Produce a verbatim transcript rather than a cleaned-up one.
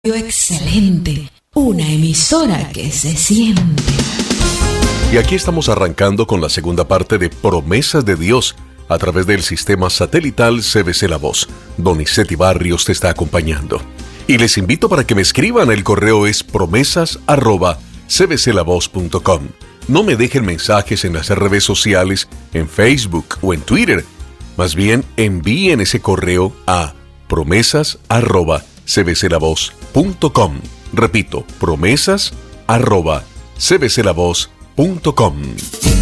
Excelente, una emisora que se siente. Y aquí estamos arrancando con la segunda parte de Promesas de Dios a través del sistema satelital C B C La Voz. Donizetti Barrios te está acompañando. Y les invito para que me escriban, el correo es promesas arroba c b c la voz punto com. No me dejen mensajes en las redes sociales, en Facebook o en Twitter. Más bien envíen ese correo a promesas arroba c b c la voz punto com. Repito, promesas arroba c b c la voz punto com.